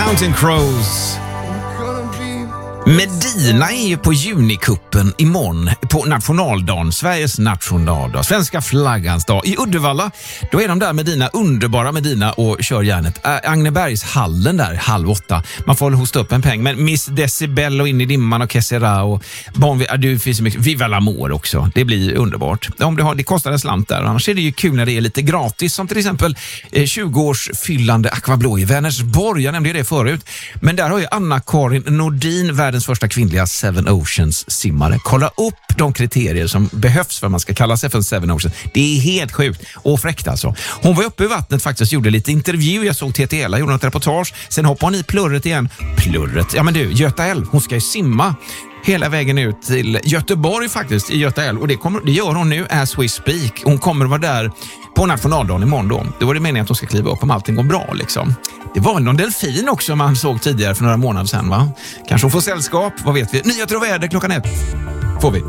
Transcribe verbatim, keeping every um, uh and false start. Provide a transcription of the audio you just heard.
Counting Crows. Medina är ju på Junikuppen imorgon på nationaldagen, Sveriges nationaldag, svenska flaggans dag. I Uddevalla, då är de där Medina, underbara Medina och kör järnet. Äh, Agnebergshallen där, halv åtta. Man får hosta upp en peng. Men Miss Decibel och In i dimman och Kessera och Bon, äh, det finns mycket. Viva l'Amour också. Det blir underbart. Om det, har, det kostar en slant där. Annars är det ju kul när det är lite gratis. Som till exempel eh, tjugo-årsfyllande Aquablå i Vänersborg. Jag nämnde det förut. Men där har ju Anna-Karin Nordin, världens första kvinnliga Seven Oceans-simmare. Kolla upp de kriterier som behövs för att man ska kalla sig för en Seven Oceans. Det är helt sjukt och fräckt alltså. Hon var uppe i vattnet faktiskt, gjorde lite intervju. Jag såg T T L, gjorde något reportage. Sen hoppade hon i plurret igen. Plurret? Ja men du, Göta älv, hon ska ju simma hela vägen ut till Göteborg faktiskt, i Göta älv. Och det, kommer, det gör hon nu as we speak. Hon kommer vara där på nationaldagen imorgon då. Det var det meningen att hon ska kliva upp om allting går bra liksom. Det var någon delfin också man såg tidigare för några månader sedan, va? Kanske hon får sällskap, vad vet vi? Nyheter och väder klockan ett får vi.